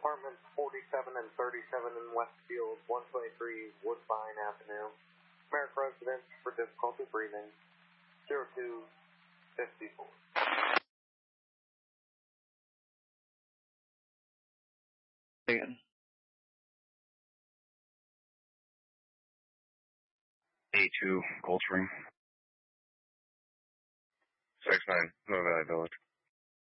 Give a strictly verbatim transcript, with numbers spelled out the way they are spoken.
apartments forty-seven and thirty-seven in Westfield, one twenty-three Woodbine Avenue. Merrick residence for difficulty breathing, zero two fifty-four. Again. A two, Cold Spring. six nine, no Valley Village.